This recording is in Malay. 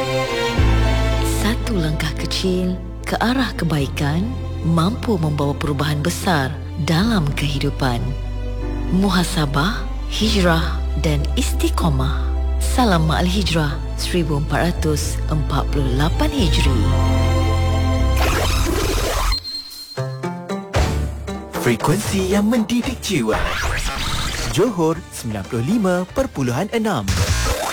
Satu langkah kecil ke arah kebaikan mampu membawa perubahan besar dalam kehidupan. Muhasabah, hijrah dan istiqamah. Salam Ma'al Hijrah 1448 Hijri. Frekuensi yang mendidik jiwa. Johor 95.6.